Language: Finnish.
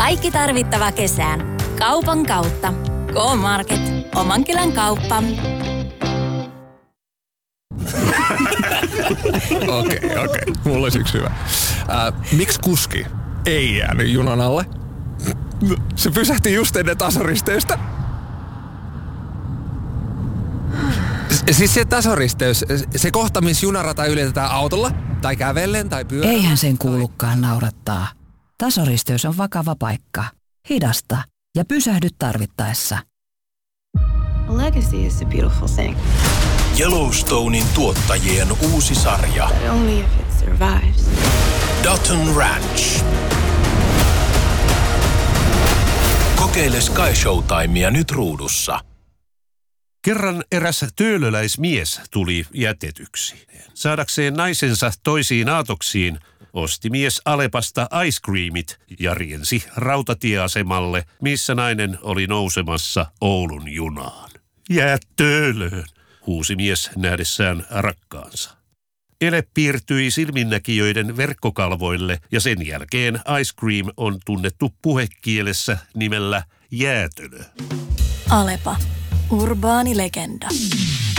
Kaikki tarvittava kesään. Kaupan kautta. K-Market. Oman kylän kauppa. Okei. Mulla olisi yksi hyvä. Miksi kuski ei jäänyt junan alle? Se pysähti just ennen tasaristeystä. Siis se tasoristeys, se kohta, missä junarata ylitetään autolla, tai kävellen, tai pyörällä. Eihän sen kuulukaan naurattaa. Tasoristeys on vakava paikka. Hidasta ja pysähdy tarvittaessa. A legacy is a beautiful thing. Yellowstonein tuottajien uusi sarja. But only if it survives. Dutton Ranch. Kokeile Sky Showtimea nyt ruudussa. Kerran eräs töölöläismies tuli jätetyksi. Saadakseen naisensa toisiin aatoksiin osti mies Alepasta ice creamit ja riensi rautatieasemalle, missä nainen oli nousemassa Oulun junaan. Jää töölöön, huusi mies nähdessään rakkaansa. Ele piirtyi silminnäkijöiden verkkokalvoille ja sen jälkeen ice cream on tunnettu puhekielessä nimellä jäätölö. Alepa. Urbaani legenda.